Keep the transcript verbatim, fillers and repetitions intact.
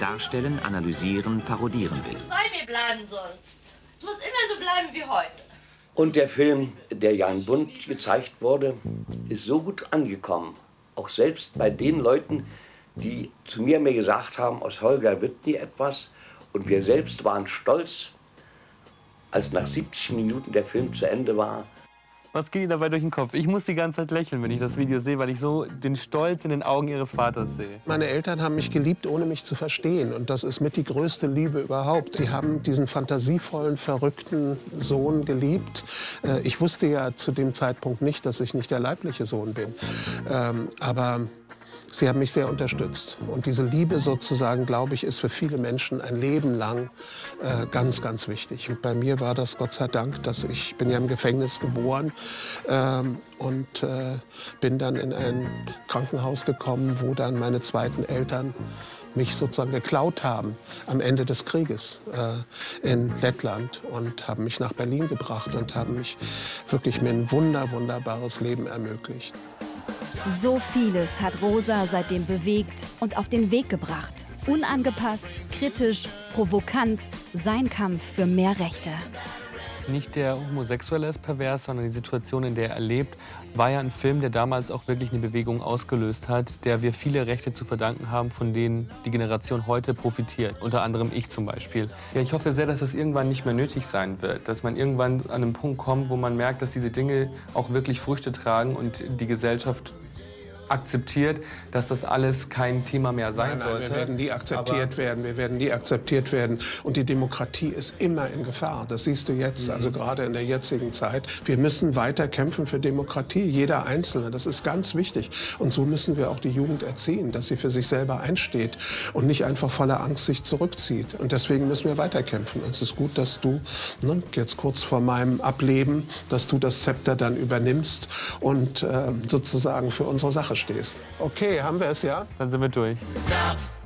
darstellen, analysieren, parodieren will. Bei mir bleiben sonst. Es muss immer so bleiben wie heute. Und der Film, der ja in Bund gezeigt wurde, ist so gut angekommen. Auch selbst bei den Leuten, die zu mir mir gesagt haben, aus Holger wird nie etwas. Und wir selbst waren stolz, als nach siebzig Minuten der Film zu Ende war. Was geht Ihnen dabei durch den Kopf? Ich muss die ganze Zeit lächeln, wenn ich das Video sehe, weil ich so den Stolz in den Augen Ihres Vaters sehe. Meine Eltern haben mich geliebt, ohne mich zu verstehen. Und das ist mit die größte Liebe überhaupt. Sie haben diesen fantasievollen, verrückten Sohn geliebt. Äh, ich wusste ja zu dem Zeitpunkt nicht, dass ich nicht der leibliche Sohn bin. Ähm, aber sie haben mich sehr unterstützt. Und diese Liebe sozusagen, glaube ich, ist für viele Menschen ein Leben lang äh, ganz, ganz wichtig. Und bei mir war das Gott sei Dank, dass ich bin ja im Gefängnis geboren ähm, und äh, bin dann in ein Krankenhaus gekommen, wo dann meine zweiten Eltern mich sozusagen geklaut haben am Ende des Krieges äh, in Lettland und haben mich nach Berlin gebracht und haben mich wirklich mir ein wunder, wunderbares Leben ermöglicht. So vieles hat Rosa seitdem bewegt und auf den Weg gebracht. Unangepasst, kritisch, provokant, sein Kampf für mehr Rechte. Nicht der Homosexuelle ist pervers, sondern die Situation, in der er lebt, war ja ein Film, der damals auch wirklich eine Bewegung ausgelöst hat, der wir viele Rechte zu verdanken haben, von denen die Generation heute profitiert, unter anderem ich zum Beispiel. Ja, ich hoffe sehr, dass das irgendwann nicht mehr nötig sein wird, dass man irgendwann an einen Punkt kommt, wo man merkt, dass diese Dinge auch wirklich Früchte tragen und die Gesellschaft akzeptiert, dass das alles kein Thema mehr sein nein, nein, sollte. Wir werden nie akzeptiert Aber werden, wir werden nie akzeptiert werden. Und die Demokratie ist immer in Gefahr. Das siehst du jetzt, mhm. also gerade in der jetzigen Zeit. Wir müssen weiter kämpfen für Demokratie, jeder Einzelne. Das ist ganz wichtig. Und so müssen wir auch die Jugend erziehen, dass sie für sich selber einsteht und nicht einfach voller Angst sich zurückzieht. Und deswegen müssen wir weiterkämpfen. Und es ist gut, dass du, ne, jetzt kurz vor meinem Ableben, dass du das Zepter dann übernimmst und äh, sozusagen für unsere Sache stehst. Okay, haben wir es, ja? Dann sind wir durch. Stop.